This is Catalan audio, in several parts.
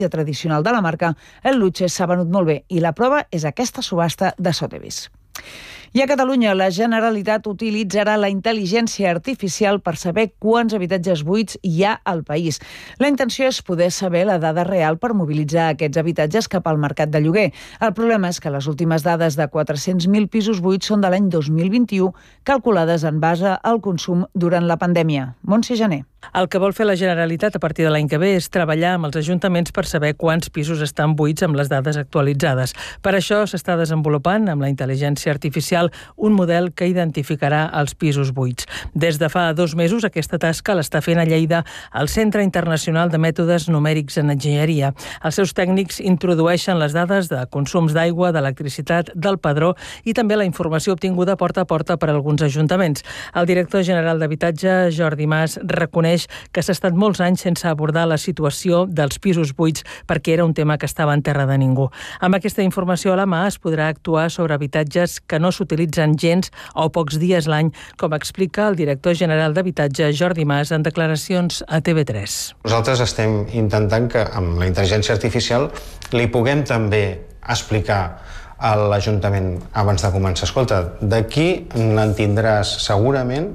tradicional de la marca, el Luche, s'ha venut molt bé i la prova és aquesta subhasta de Sotheby's. I a Catalunya, la Generalitat utilitzarà la intel·ligència artificial per saber quants habitatges buits hi ha al país. La intenció és poder saber la dada real per mobilitzar aquests habitatges cap al mercat de lloguer. El problema és que les últimes dades de 400.000 pisos buits són de l'any 2021, calculades en base al consum durant la pandèmia. Montse Janer. El que vol fer la Generalitat a partir de l'any que ve és treballar amb els ajuntaments per saber quants pisos estan buits amb les dades actualitzades. Per això s'està desenvolupant amb la intel·ligència artificial un model que identificarà els pisos buits. Des de fa 2 mesos aquesta tasca l'està fent a Lleida el Centre Internacional de Mètodes Numèrics en Enginyeria. Els seus tècnics introdueixen les dades de consums d'aigua, d'electricitat, del padró i també la informació obtinguda porta a porta per alguns ajuntaments. El director general d'Habitatge, Jordi Mas, reconeix que s'ha estat molts anys sense abordar la situació dels pisos buits perquè era un tema que estava en terra de ningú. Amb aquesta informació a la mà es podrà actuar sobre habitatges que no s'utilitzen gens o pocs dies l'any, com explica el director general d'Habitatge, Jordi Mas, en declaracions a TV3. Nosaltres estem intentant que amb la intel·ligència artificial li puguem també explicar a l'Ajuntament abans de començar. Escolta, d'aquí n'en tindràs segurament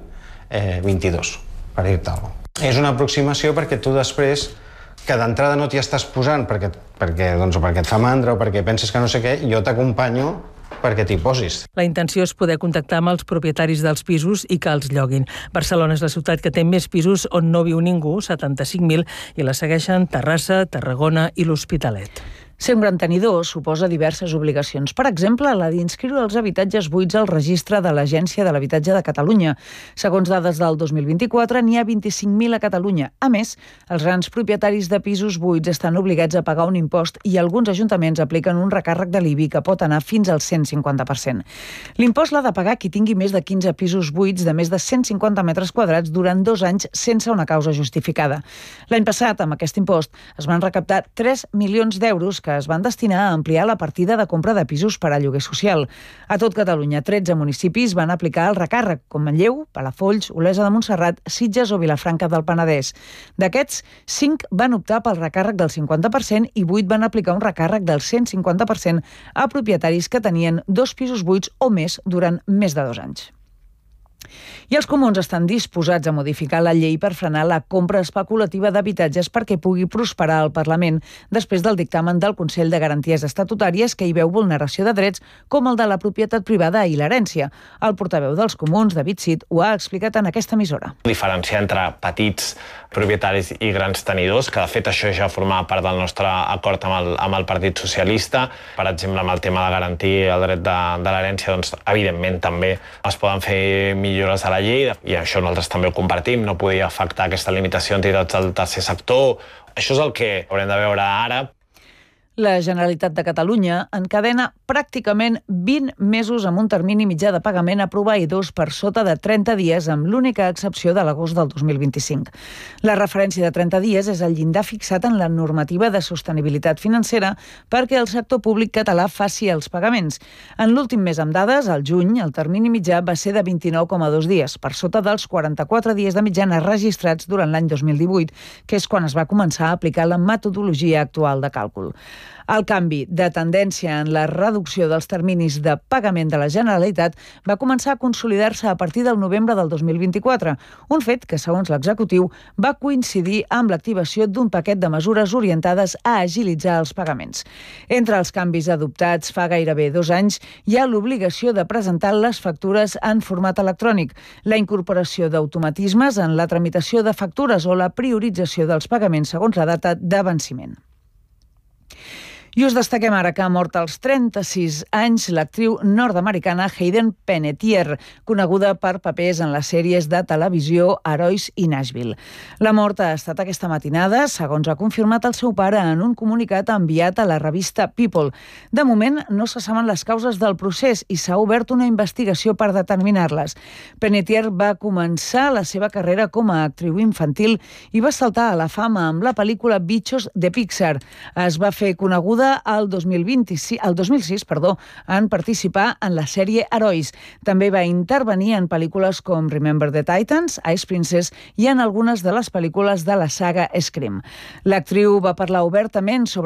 22, per dir-te alguna cosa. És una aproximació perquè tu després, que d'entrada no t'hi estàs posant perquè et fa mandra o perquè penses que no sé què, jo t'acompanyo perquè t'hi posis. La intenció és poder contactar amb els propietaris dels pisos i que els lloguin. Barcelona és la ciutat que té més pisos on no viu ningú, 75.000, i la segueixen Terrassa, Tarragona i l'Hospitalet. Ser un gran tenidor suposa diverses obligacions. Per exemple, la d'inscriure els habitatges buits al registre de l'Agència de l'Habitatge de Catalunya. Segons dades del 2024, n'hi ha 25.000 a Catalunya. A més, els grans propietaris de pisos buits estan obligats a pagar un impost i alguns ajuntaments apliquen un recàrrec de l'IBI que pot anar fins al 150%. L'impost l'ha de pagar qui tingui més de 15 pisos buits de més de 150 metres quadrats durant 2 anys sense una causa justificada. L'any passat, amb aquest impost, es van recaptar 3 milions d'euros que es van destinar a ampliar la partida de compra de pisos per a lloguer social. A tot Catalunya, 13 municipis van aplicar el recàrrec, com Manlleu, Palafolls, Olesa de Montserrat, Sitges o Vilafranca del Penedès. D'aquests, 5 van optar pel recàrrec del 50% i 8 van aplicar un recàrrec del 150% a propietaris que tenien 2 pisos buits o més durant més de 2 anys. I els comuns estan disposats a modificar la llei per frenar la compra especulativa d'habitatges perquè pugui prosperar al Parlament després del dictamen del Consell de Garanties Estatutàries que hi veu vulneració de drets com el de la propietat privada i l'herència. El portaveu dels comuns, David Cid, ho ha explicat en aquesta emissora. Diferenciar entre petits propietaris i grans tenidors, que de fet això ja formava part del nostre acord amb el Partit Socialista. Per exemple, amb el tema de garantir el dret de l'herència, doncs, evidentment també es poden fer millores a la llei i això nosaltres també ho compartim, no podia afectar aquesta limitació a entitats del tercer sector. Això és el que haurem de veure ara. La Generalitat de Catalunya encadena pràcticament 20 mesos amb un termini mitjà de pagament a proveïdors per sota de 30 dies, amb l'única excepció de l'agost del 2025. La referència de 30 dies és el llindar fixat en la normativa de sostenibilitat financera perquè el sector públic català faci els pagaments. En l'últim mes amb dades, al juny, el termini mitjà va ser de 29,2 dies, per sota dels 44 dies de mitjana registrats durant l'any 2018, que és quan es va començar a aplicar la metodologia actual de càlcul. El canvi de tendència en la reducció dels terminis de pagament de la Generalitat va començar a consolidar-se a partir del novembre del 2024, un fet que, segons l'executiu, va coincidir amb l'activació d'un paquet de mesures orientades a agilitzar els pagaments. Entre els canvis adoptats fa gairebé 2 anys hi ha l'obligació de presentar les factures en format electrònic, la incorporació d'automatismes en la tramitació de factures o la priorització dels pagaments segons la data de venciment. I us destaquem ara que ha mort als 36 anys l'actriu nord-americana Hayden Panettiere, coneguda per papers en les sèries de televisió Herois i Nashville. La mort ha estat aquesta matinada, segons ha confirmat el seu pare en un comunicat enviat a la revista People. De moment no se saben les causes del procés i s'ha obert una investigació per determinar-les. Panettiere va començar la seva carrera com a actriu infantil i va saltar a la fama amb la pel·lícula Bichos de Pixar. Es va fer coneguda tornada al 2006 en participar en la sèrie Herois. També va intervenir en pel·lícules com Remember the Titans, Ice Princess i en algunes de les pel·lícules de la saga Scream. L'actriu va parlar obertament sobre